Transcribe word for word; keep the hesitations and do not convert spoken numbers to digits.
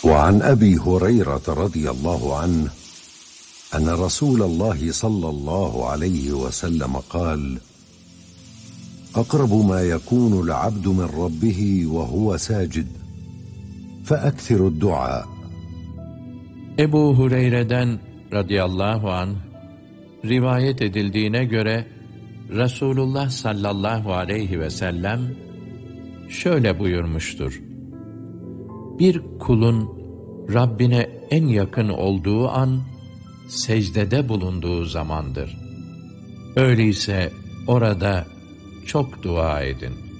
وعن أبي هريرة رضي الله عنه أن رسول الله صلى الله عليه وسلم قال: أقرب ما يكون العبد من ربه وهو ساجد فأكثر الدعاء. Ebu Hureyre'den radıyallahu anh rivayet edildiğine göre Resulullah sallallahu aleyhi ve sellem şöyle buyurmuştur: Bir kulun Rabbine en yakın olduğu an secdede bulunduğu zamandır. Öyleyse orada çok dua edin.